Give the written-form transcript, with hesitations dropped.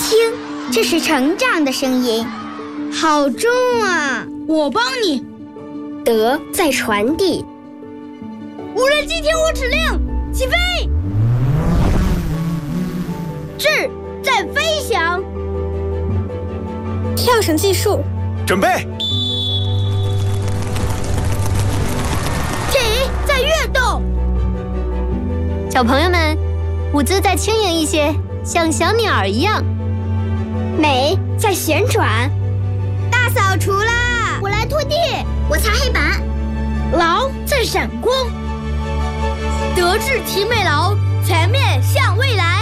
听，这是成长的声音，好重啊！ 我帮你。 德在传递。 无人机听我指令，起飞！智在飞翔。 跳绳技术， 准备。 体在跃动。 小朋友们，舞姿再轻盈一些，像小鸟一样。 美在旋转。大扫除啦！ 我来拖地， 我擦黑板。 劳在闪光。德智体美劳，全面向未来。